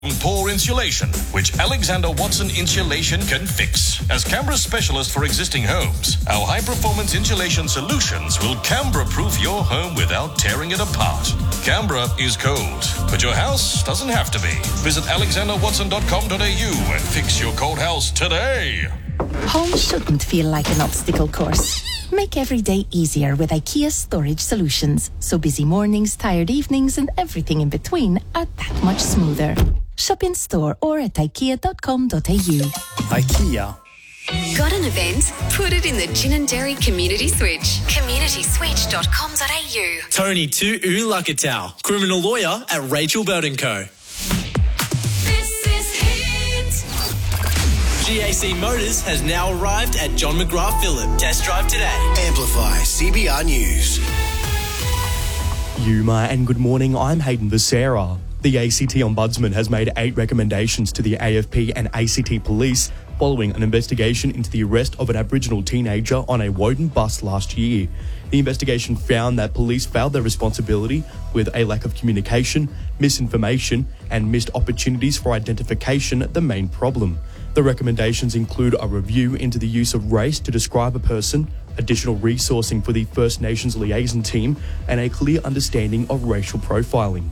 Poor insulation, which Alexander Watson Insulation can fix. As Canberra's specialist for existing homes, our high-performance insulation solutions will Canberra-proof your home without tearing it apart. Canberra is cold, but your house doesn't have to be. Visit alexanderwatson.com.au and fix your cold house today. Home shouldn't feel like an obstacle course. Make every day easier with IKEA Storage Solutions, so busy mornings, tired evenings and everything in between are that much smoother. Shop in store or at ikea.com.au. IKEA. Got an event? Put it in the Gin and Dairy Community Switch. communityswitch.com.au. Tony to Ulakatau, criminal lawyer at Rachel Bird & Co. This is Hit. GAC Motors has now arrived at John McGrath Phillip. Test drive today. Amplify CBR News. Yuma and good morning, I'm Hayden Becerra. The ACT Ombudsman has made 8 recommendations to the AFP and ACT Police following an investigation into the arrest of an Aboriginal teenager on a Woden bus last year. The investigation found that police failed their responsibility with a lack of communication, misinformation and missed opportunities for identification the main problem. The recommendations include a review into the use of race to describe a person, additional resourcing for the First Nations liaison team and a clear understanding of racial profiling.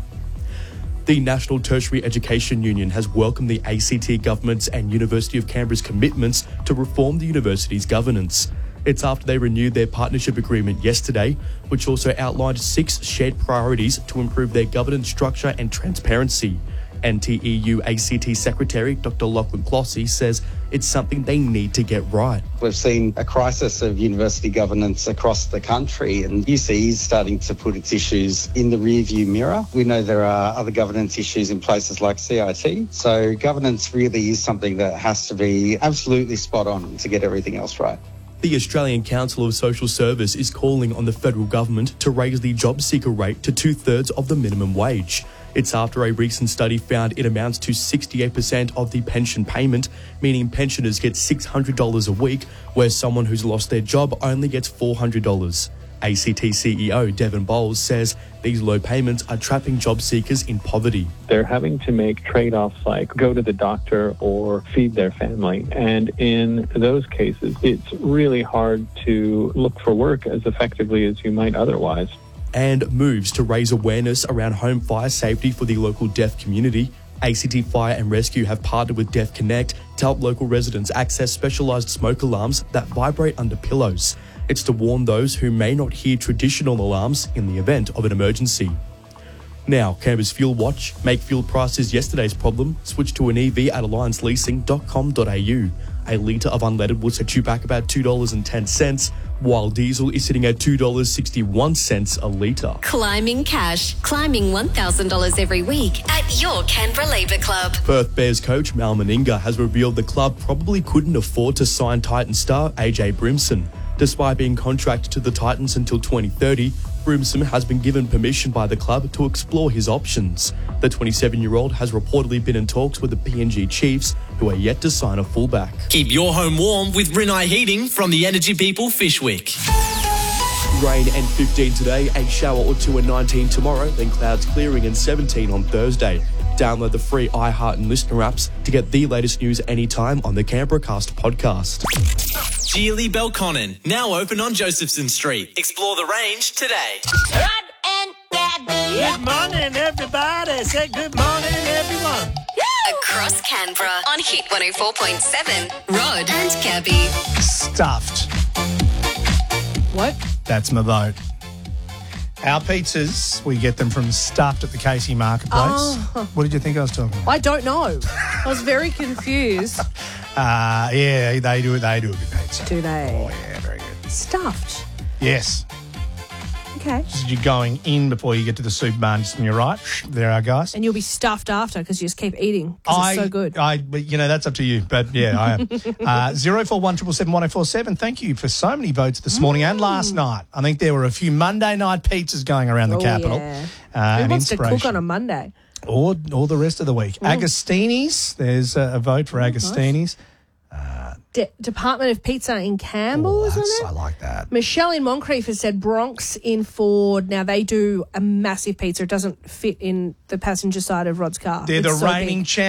The National Tertiary Education Union has welcomed the ACT Government's and University of Canberra's commitments to reform the university's governance. It's after they renewed their partnership agreement yesterday, which also outlined 6 shared priorities to improve their governance structure and transparency. NTEU ACT Secretary Dr. Lachlan Clossy says it's something they need to get right. We've seen a crisis of university governance across the country, and UC is starting to put its issues in the rearview mirror. We know there are other governance issues in places like CIT, so governance really is something that has to be absolutely spot on to get everything else right. The Australian Council of Social Service is calling on the federal government to raise the job seeker rate to 2/3 of the minimum wage. It's after a recent study found it amounts to 68% of the pension payment, meaning pensioners get $600 a week, where someone who's lost their job only gets $400. ACT CEO Devon Bowles says these low payments are trapping job seekers in poverty. They're having to make trade-offs like go to the doctor or feed their family. And in those cases, it's really hard to look for work as effectively as you might otherwise. And moves to raise awareness around home fire safety for the local deaf community. ACT Fire and Rescue have partnered with Deaf Connect to help local residents access specialised smoke alarms that vibrate under pillows. It's to warn those who may not hear traditional alarms in the event of an emergency. Now, Canberra's Fuel Watch. Make fuel prices yesterday's problem. Switch to an EV at allianceleasing.com.au. A litre of unleaded will set you back about $2.10, while diesel is sitting at $2.61 a litre. Climbing cash. Climbing $1,000 every week at your Canberra Labour Club. Perth Bears coach Mal Meninga has revealed the club probably couldn't afford to sign Titans star AJ Brimson. Despite being contracted to the Titans until 2030, Brimson has been given permission by the club to explore his options. The 27-year-old has reportedly been in talks with the PNG Chiefs, who are yet to sign a fullback. Keep your home warm with Rinnai Heating from the Energy People Fishwick. Rain and 15 today, a shower or two and 19 tomorrow, then clouds clearing and 17 on Thursday. Download the free iHeart and Listener apps to get the latest news anytime on the Canberra Cast podcast. Geely Belconnen, now open on Josephson Street. Explore the range today. Good morning, everybody. Say good morning, everyone. Across Canberra on Hit 104.7. Rod and Gabby. Stuffed. What? That's my vote. Our pizzas, we get them from Stuffed at the Casey Marketplace. Oh. What did you think I was talking about? I don't know. I was very confused. Yeah, they do a good pizza. Do they? Oh, yeah, very good. Stuffed. Yes. Okay. So you're going in before you get to the soup bar and just on your right. There are guys. And you'll be stuffed after because you just keep eating because it's so good. But that's up to you. But yeah, I am. 0417771047. Thank you for so many votes this morning and last night. I think there were a few Monday night pizzas going around the capital. Yeah. Who wants to cook on a Monday? Or the rest of the week. Agostini's. There's a vote for Agostini's. Department of Pizza in Campbell is on it. I like that. Michelle in Moncrief has said Bronx in Ford. Now, they do a massive pizza. It doesn't fit in the passenger side of Rod's car. They're It's the so reigning big. champions.